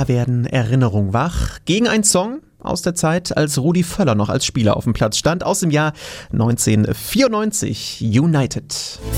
Da werden Erinnerungen wach gegen einen Song aus der Zeit, als Rudi Völler noch als Spieler auf dem Platz stand, aus dem Jahr 1994, United.